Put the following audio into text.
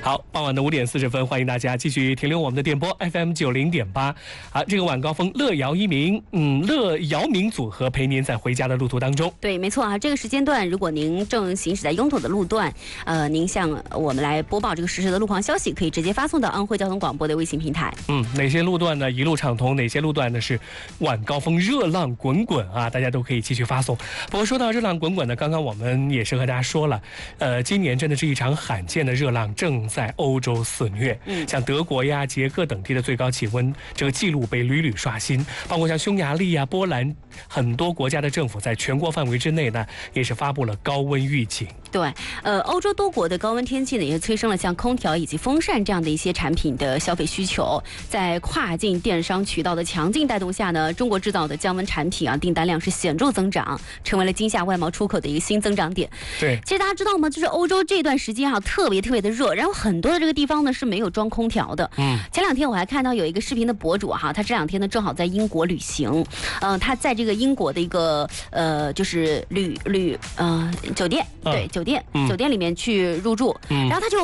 好，傍晚的5点40分，欢迎大家继续停留我们的电波 FM 90.8。这个晚高峰乐摇民组合陪您在回家的路途当中。 对，没错啊，这个时间段，如果您正行驶在拥堵的路段，您向我们来播报这个实时的路况消息，可以直接发送到安徽交通广播的微信平台。 哪些路段呢一路畅通，哪些路段呢是晚高峰热浪滚滚啊？大家都可以继续发送。不过说到热浪滚滚呢，刚刚我们也是和大家说了，今年真的是一场罕见的热浪正在欧洲肆虐。像德国呀、捷克等地的最高气温这个记录被屡屡刷新，包括像匈牙利呀、波兰很多国家的政府在全国范围之内呢，也是发布了高温预警。 对，欧洲多国的高温天气呢，也催生了像空调以及风扇这样的一些产品的消费需求。在跨境电商渠道的强劲带动下呢，中国制造的降温产品订单量是显著增长，成为了今夏外贸出口的一个新增长点。 对， 其实大家知道吗？就是欧洲这段时间特别的热，然后很多的这个地方呢是没有装空调的。前2天我还看到有一个视频的博主他这2天呢正好在英国旅行，他在这个英国的一个就是酒店，对酒店里面去入住，然后他就